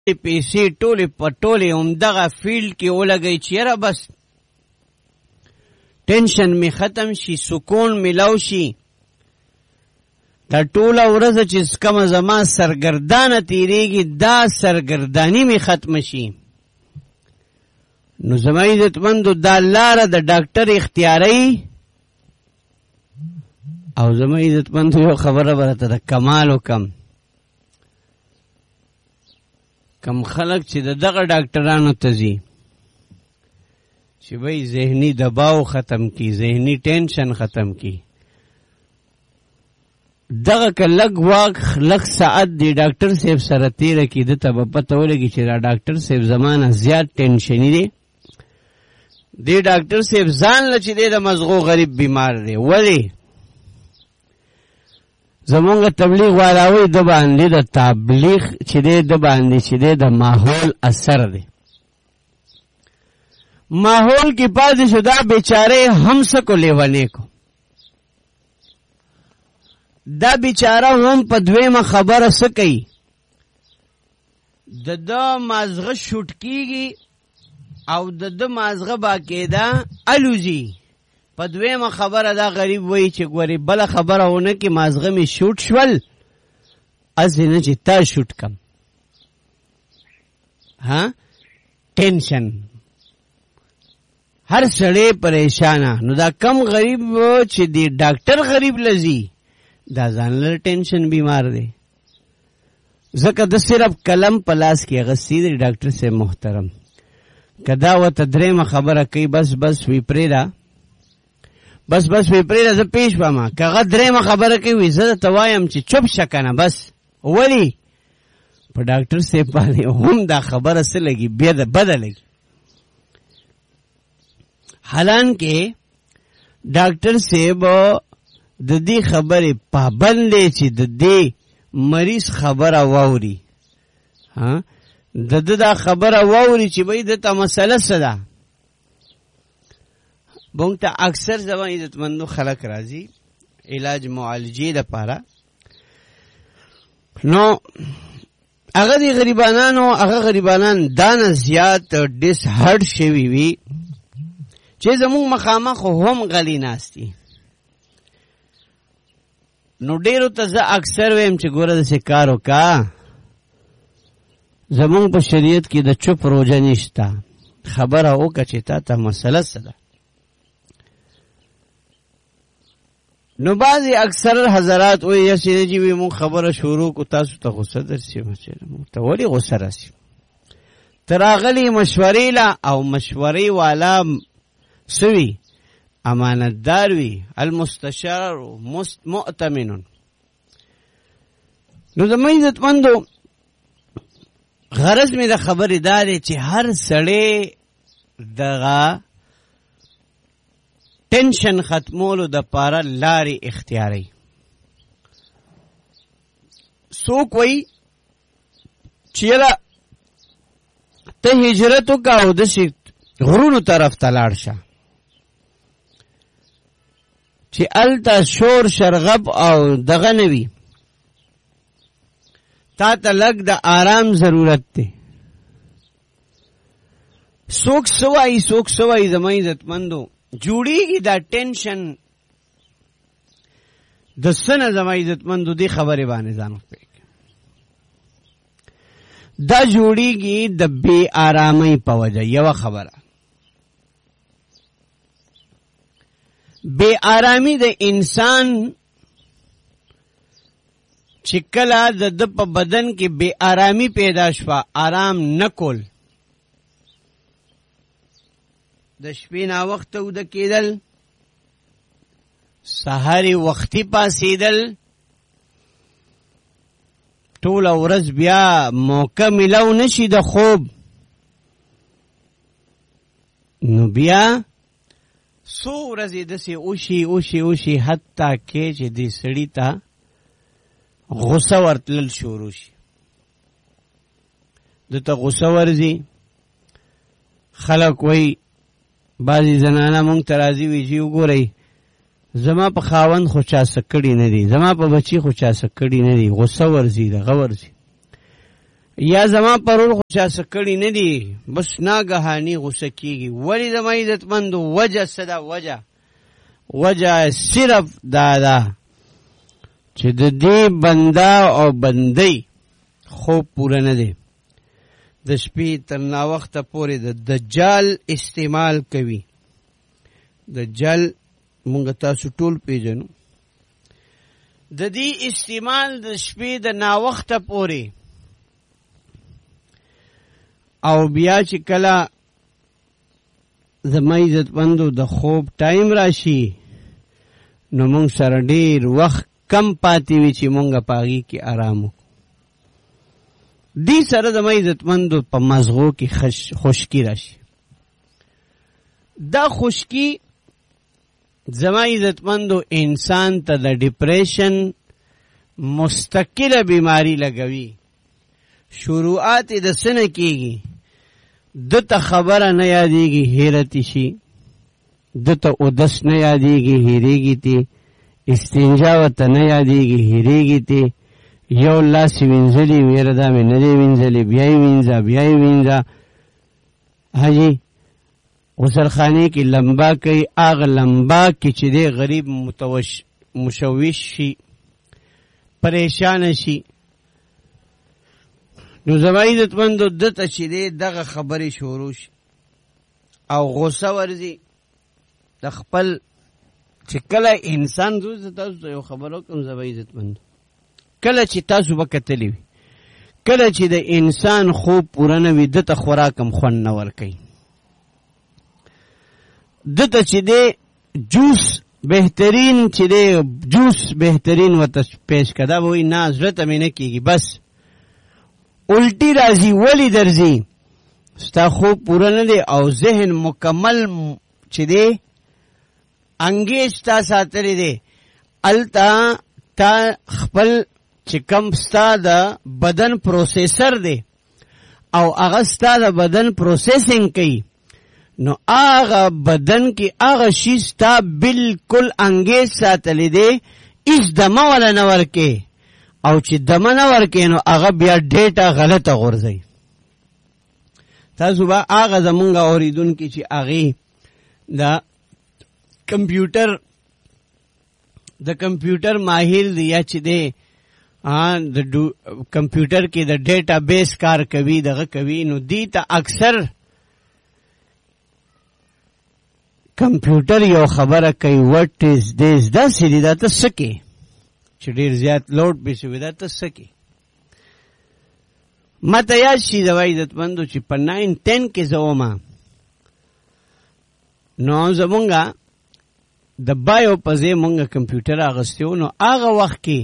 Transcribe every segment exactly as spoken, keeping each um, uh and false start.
پیسې ټولې په ټولې همدغه فیلډ کې ولګئ چې یاره بس ټینشن می ختم شي، سکون میلاو شي، دا ټوله ورځ چې کومه زما سرګردانه تیریږي دا سرګرداني می ختم شي. نو زما عزتمندو دا لاره د ډاکټر اختیاري. او زما عزتمندو یو خبره برته د کمال وکم، کم خلق چې دغه ډاکټرانو ته ځي چې بھئی ذهني دباو ختم کی، ذهني ټینشن ختم کی، دغه که لږ واک لږ ساعت دی ډاکټر صاحب سره تیره کی، ده ته به پته ولګي چې دا ډاکټر صاحب زمانه زیات ټینشني دی، دی ډاکټر صاحب ځان له چې دی د مزغو غریب بیمار دی. ولې زمونږ تبلیغ والاوی د باندې د تبلیغ چې دی د باندې چې دی د ماحول اثر دی، ماحول کی پاتې شو دا بیچاره هم سکو لیوانے کو، دا بیچاره هم په دویمه خبره سکی د دا مازغه شوټ کیږي او د د مازغه باقاعده الوزی. په دویمه خبره دا غریب وای چې ګوري بل خبره ونه کې مازغه می شوټ شول ازنه چې تا شوټ کم. ها ټینشن هر سړی پریشانه. نو دا کم غریب چې دی ډاکټر غریب لذي دا ځان له ټینشن بیمار دی، ځکه د صرف قلم پلاس کې غسی دی ډاکټر سے محترم کدا و تدریمه خبره کوي بس بس وی پریدا بس بس وی پریدا زه پیش پما کغه دریمه خبره کوي زه توایم چې چوپ شکنه بس. ولی په ډاکټر سے باندې هم دا خبره سره لګي بیا د بدلږي، حالانکه ډاکټر صاحب د دې خبرې پابند دی چې د دې مریض خبره واوري، ها د دې دا خبره واوري چې بھئی دته مسله څه ده. مونږ ته اکثر زما عزتمندو خلک راځي علاج معالجې لپاره، نو هغه د غریبانانو هغه غریبانان دانه زیات ډیس هرډ شوي وي چې زموږ مخامخ هم غلی ناستی. نو ډیرو ته زه اکثر ویم چې ګوره داسې کار وکړه، زمونږ په شریعت کې د چوپ روژه نشته، خبره وکړه چې تا ته مسله څه ده. نو بعضې اکثر حضرات وایي یسې نه جي وي مونږ خبره شروع کو تاسو ته غصه درسي، مونږ ته ولې غصه راسي؟ ته راغلي مشورې له او مشورې والا سوي امانتدار وي، المستشار مؤتمن. نو زما عزتمندو غرض می د خبرې دا دی چې هر سړی دغه ټینشن ختمولو د پاره لارې اختیاري. څوک وایي چې یاره ته هجرت وکړه او داسې غرونو طرف ته لاړ شه چې الته شور شرغب او دغه نه وي، تا ته لږ د آرام ضرورت دی. څوک څه وایي څوک څه وایي زما عزتمندو جوړیږي دا ټینشن د څه نه زما عزتمندو دې خبرې باندې ځان وپوهېږي. دا جوړیږي د بې آرامۍ په وجه. یوه خبره بے آرامی د انسان چې کله د د په بدن کې بے آرامی پیدا شوه، آرام نکول، د شپې ناوخته وده کېدل، سهارې وختي پاسېدل، ټوله ورځ بیا موقع میلاو نشي د خوب، نو بیا سو ورځې داسې اوشي اوشي اوشي حتی کې چې دې سړي ته غصه ورتلل شروع شي، دته غصه ورځي. خلک وایي بعضې زنانه مونږ ته راځي وي چې وګورئ زما په خاوند خو چا څه کړي نه دي، زما په بچي خو چا څه کړي نه دي، غصه ورځي دغه ورځي. یا زما پرور خو چا سکړی نه دی بس ناګهانی غوسه کیږي. ولی زما عزتمندو وجه صدا وجه وجه صرف دا ده چې د دې بندا او بندۍ خوب پوره نه دی. د شپې تر ناوخته پورې د دجال استعمال کوي. دجال مونږ تاسو ټول پیژنو. د دې استعمال د شپې د ناوخته پورې او بیا چې کله زما عزتمندو د خوب ټایم راشي نو مونږ سره ډېر وخت کم پاتې وي چې مونږ په هغې کې آرام وکړو. دې سره زما عزتمندو په مزغو کې خشکي راشي. دا خشکي زما عزتمندو انسان ته د ډیپریشن مستقله بیماری لګوي. شروعات د سنه کېږي دته خبره نه یادېږي حیرت شي، دته اودس نه یادېږي هېرېږي تی، استنجا ورته نه یادېږي هېرېږي تی، یو لاس یې وینځلي ویره دا مې نه دی وینځلي بیا یې وینځه بیا یې وینځه. حاجي غسلخانې کې لمبا کوي، هغه لمبا کې چې دی غریب متوش مشوش شي پریشانه شي. نو زما عزتمندو دته چې دی دغه خبرې شروع شي او غوسه ورځي د خپل چې کله انسان زه تاسو ته یو خبر وکړم زما عزتمندو، کله چې تاسو به کتلی وي کله چې د انسان خوب پوره نه وي دته خوراک هم خوند نه ورکوي. دته چې دی جوس بهترین چې دی جوس بهترین ورته پیش کړه دا به وایي نه زړه ته مې نه کېږي بس الټي راځي. ولی درځي؟ ستا خوب پوره نه دی او ذهن مکمل چې دی انګیز ستا ساتلی دی. الته تا خپل چې کم ستا د بدن پروسیسر دی او هغه ستا د بدن پروسیسنګ کوي نو هغه بدن کې هغه شي ستا بالکل انګیز ساتلی دی، هیڅ دمه ولا نه ورکې او چې دمه نه ورکې نو هغه بیا ډیټا غلطه غورځوي. تاسو به هغه زمونږ اورېدونکي چې هغې د کمپیوټر د کمپیوټر ماهر دی یا چې دی د کمپیوټر کې د ډیټا بیس کار کوي دغه کوي نو دی ته اکثر کمپیوټر یو خبره کوي وټ از دیس داسې دی دا ته څه کې چې ډېر زیات لوډ پې شوی دا ته څه کې. ما ته یاد شي زما عزتمندو چې په ناین ټین کې زه ومه نو زمونږ د بایو په ځای مونږ کمپیوټر اخیستی و نو هغه وخت کې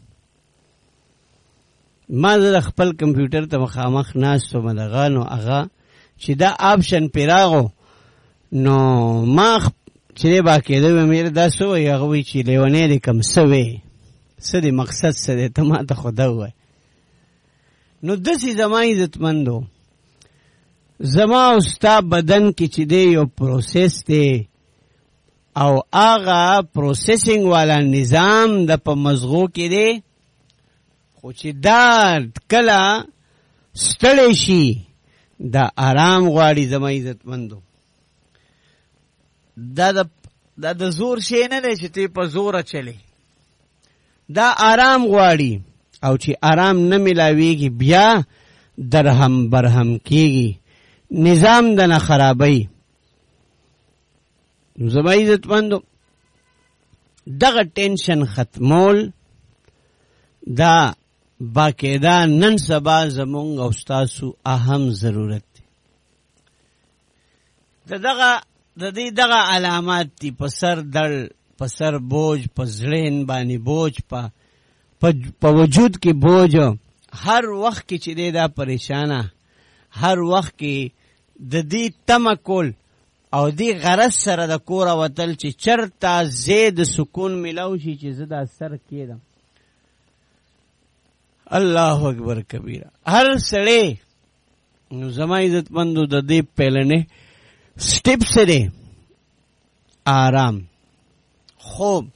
ما زه د خپل کمپیوټر ته مخامخ ناست وم دغه نو هغه چې دا آپشن پې راغو نو ما چې دی باقاعده ویم یاره دا څه وایي هغه وایي چې لیونی دی کم څه وی څه دی مقصد څه دی ته ما ته خو ده ووایه. نو داسې زما عزتمندو زما او ستا بدن کې چې دی یو پروسیس دی او هغه پروسیسنګ والا نظام د په مزغو کې دی خو چې دا کله ستړی شي دا آرام غواړي زما عزتمندو. دا د دا د زور شی نه دی چې تی په زوره چلی، دا آرام غواړي او چې آرام نه ملاویږي بیا درهم برهم کیږي نظام دنه خرابوي. زما عزتمندو دغه ټینشن ختمول دا باقاعده نن سبا زمونږ او ستاسو اهم ضرورت دی. د دغه د دې دغه علامات دي په سر درد په سر بوج په ذهن باندې بوج په په وجود کې بوج هر وخت کې چې دی دا پریشانه هر وخت کې د دې تمه کول او دې غرض سره د کوره وتل چې چرته زید سکون ملاو شي چې زه دا سر کېدم. الله اکبر کبیره. هر سړی نو زما عزتمندو د دې پهلنې سټیپ سره آرام خوب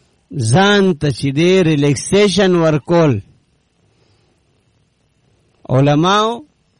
ځان ته چې دی ریلیکسیشن ورکول علماو